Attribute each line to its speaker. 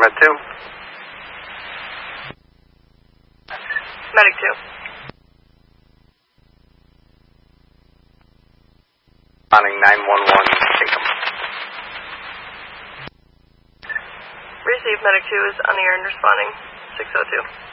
Speaker 1: Med 2.
Speaker 2: Medic 2.
Speaker 1: Responding 911, take them.
Speaker 2: Receive, Medic 2 is on the air and responding 602.